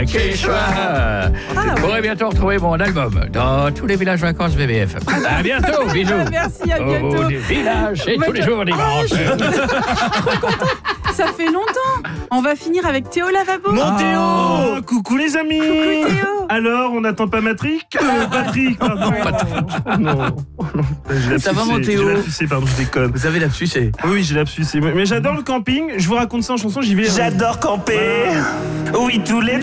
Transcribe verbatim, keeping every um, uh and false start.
Quechua. Vous pourrez bientôt retrouver mon album dans tous les villages vacances V V F. À bientôt, bisous. Merci, à bientôt. Au village et tous les jours dimanche. Ça fait longtemps. On va finir avec Théo Lavabo. Mon Théo. Oh, coucou les amis. Coucou Théo. Alors, on n'attend pas Matrick euh, Patrick, pardon. Oh non. Oh non. J'ai Ça va, lapsusé, mon Théo? J'ai lapsusé, pardon, je déconne. Vous avez lapsusé. Oui, oui, j'ai lapsusé. Mais j'adore le camping. Je vous raconte ça en chanson, j'y vais. J'adore camper. Oui, tous les